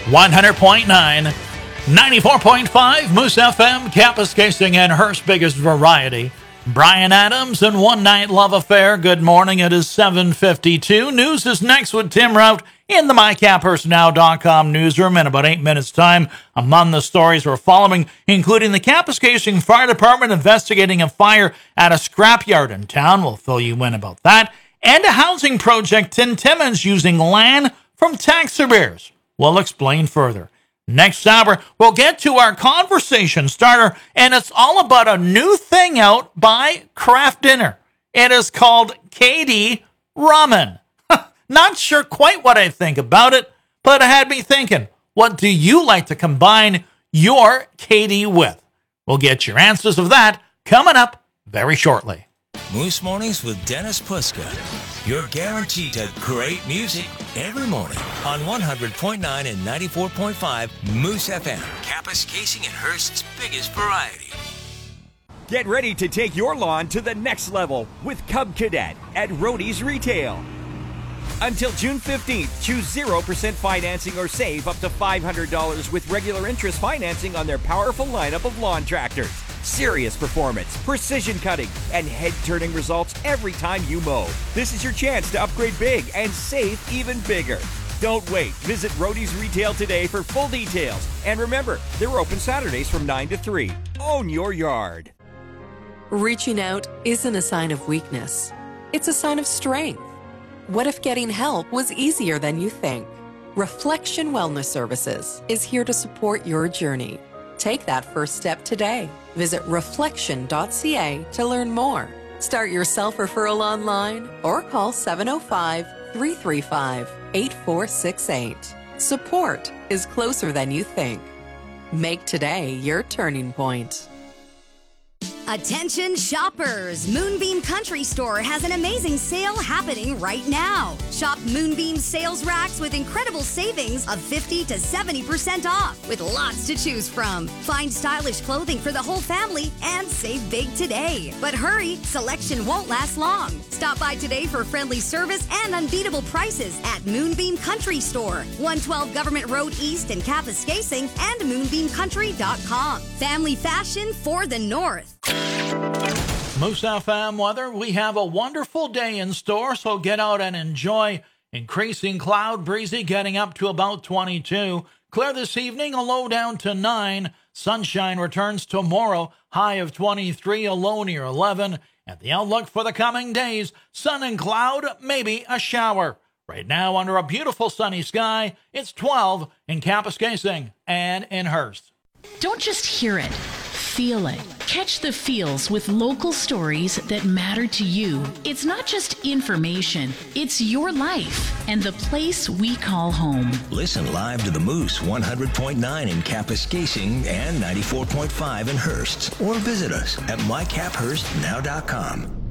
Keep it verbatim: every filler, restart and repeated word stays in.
one hundred point nine, ninety-four point five, Moose F M, Kapuskasing and Hearst's biggest variety. Brian Adams and One Night Love Affair. Good morning. It is seven fifty-two. News is next with Tim Rout in the my cap hurst now dot com newsroom in about eight minutes' time. Among the stories we're following, including the Kapuskasing Fire Department investigating a fire at a scrapyard in town. We'll fill you in about that. And a housing project in Timmins using land from tax arrears. We'll explain further. Next hour, we'll get to our conversation starter, and it's all about a new thing out by Kraft Dinner. It is called K D Ramen. Not sure quite what I think about it, but it had me thinking, what do you like to combine your K D with? We'll get your answers of that coming up very shortly. Moose Mornings with Dennis Puska. You're guaranteed to great music every morning on one hundred point nine and ninety-four point five Moose F M. Kapuskasing and Hearst's biggest variety. Get ready to take your lawn to the next level with Cub Cadet at Roadie's Retail. Until June fifteenth, choose zero percent financing or save up to five hundred dollars with regular interest financing on their powerful lineup of lawn tractors. Serious performance, precision cutting, and head-turning results every time you mow. This is your chance to upgrade big and save even bigger. Don't wait. Visit Roadie's Retail today for full details. And remember, they're open Saturdays from nine to three. Own your yard. Reaching out isn't a sign of weakness. It's a sign of strength. What if getting help was easier than you think? Reflection Wellness Services is here to support your journey. Take that first step today. Visit reflection dot c a to learn more. Start your self-referral online or call seven oh five, three three five, eight four six eight. Support is closer than you think. Make today your turning point. Attention shoppers! Moonbeam Country Store has an amazing sale happening right now. Shop Moonbeam sales racks with incredible savings of fifty to seventy percent off with lots to choose from. Find stylish clothing for the whole family and save big today. But hurry, selection won't last long. Stop by today for friendly service and unbeatable prices at Moonbeam Country Store, one twelve Government Road East in Kapuskasing and moonbeam country dot com. Family fashion for the North. Moose F M weather, we have a wonderful day in store, so get out and enjoy. Increasing cloud, breezy, getting up to about twenty-two. Clear this evening, a low down to nine. Sunshine returns tomorrow, high of twenty-three, a low near eleven. And the outlook for the coming days, sun and cloud, maybe a shower. Right now, under a beautiful sunny sky, it's twelve in Kapuskasing and in Hearst. Don't just hear it. Feel it. Catch the feels with local stories that matter to you. It's not just information, it's your life and the place we call home. Listen live to the Moose one hundred point nine in Kapuskasing and ninety-four point five in Hearst. Or visit us at my cap hurst now dot com.